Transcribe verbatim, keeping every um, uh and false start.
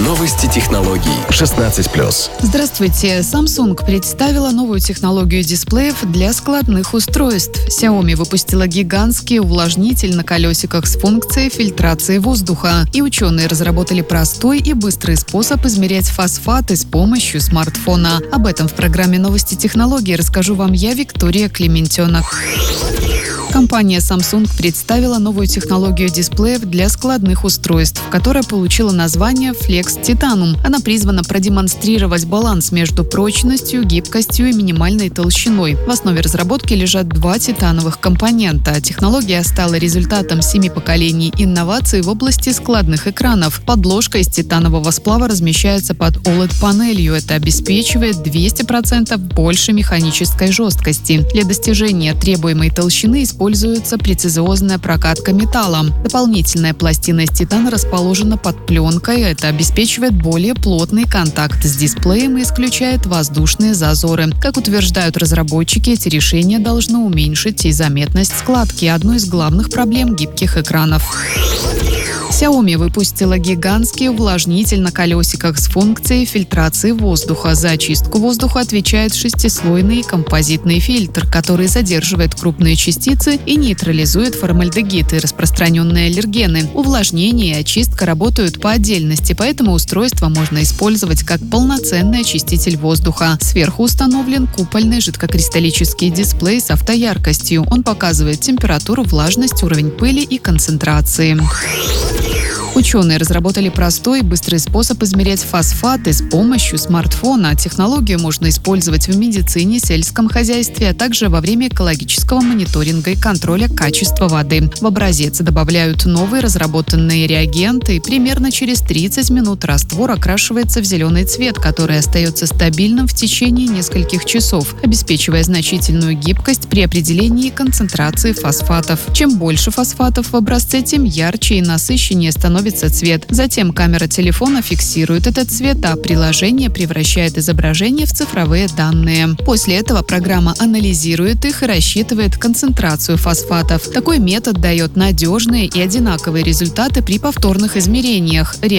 Новости технологий. шестнадцать плюс. Здравствуйте. Samsung представила новую технологию дисплеев для складных устройств. Xiaomi выпустила гигантский увлажнитель на колесиках с функцией фильтрации воздуха. И ученые разработали простой и быстрый способ измерять фосфаты с помощью смартфона. Об этом в программе «Новости технологий» расскажу вам я, Виктория Клементьевна. Компания Samsung представила новую технологию дисплеев для складных устройств, которая получила название Flex Titanium. Она призвана продемонстрировать баланс между прочностью, гибкостью и минимальной толщиной. В основе разработки лежат два титановых компонента. Технология стала результатом семи поколений инноваций в области складных экранов. Подложка из титанового сплава размещается под о лед-панелью. Это обеспечивает двести процентов больше механической жесткости. Для достижения требуемой толщины используется прецизионная прокатка металла. Дополнительная пластина из титана расположена под пленкой. Это обеспечивает более плотный контакт с дисплеем и исключает воздушные зазоры. Как утверждают разработчики, эти решения должны уменьшить и заметность складки, одной из главных проблем гибких экранов. Xiaomi выпустила гигантский увлажнитель на колесиках с функцией фильтрации воздуха. За очистку воздуха отвечает шестислойный композитный фильтр, который задерживает крупные частицы и нейтрализует формальдегид и распространенные аллергены. Увлажнение и очистка работают по отдельности, поэтому устройство можно использовать как полноценный очиститель воздуха. Сверху установлен купольный жидкокристаллический дисплей с автояркостью. Он показывает температуру, влажность, уровень пыли и концентрации. Ученые разработали простой и быстрый способ измерять фосфаты с помощью смартфона. Технологию можно использовать в медицине, сельском хозяйстве, а также во время экологического мониторинга и контроля качества воды. В образец добавляют новые разработанные реагенты, и примерно через тридцать минут раствор окрашивается в зеленый цвет, который остается стабильным в течение нескольких часов, обеспечивая значительную гибкость при определении концентрации фосфатов. Чем больше фосфатов в образце, тем ярче и насыщеннее становится цвет. Затем камера телефона фиксирует этот цвет, а приложение превращает изображение в цифровые данные. После этого программа анализирует их и рассчитывает концентрацию фосфатов. Такой метод дает надежные и одинаковые результаты при повторных измерениях.